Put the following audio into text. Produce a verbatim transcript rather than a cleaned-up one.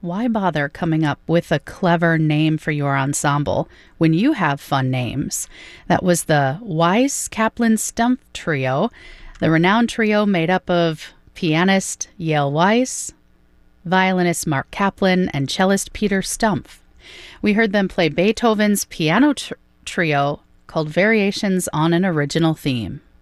why bother coming up with a clever name for your ensemble when you have fun names? That was the Weiss Kaplan Stumpf Trio, the renowned trio made up of pianist Yale Weiss, violinist Mark Kaplan, and cellist Peter Stumpf. We heard them play Beethoven's piano tr- trio called Variations on an Original Theme.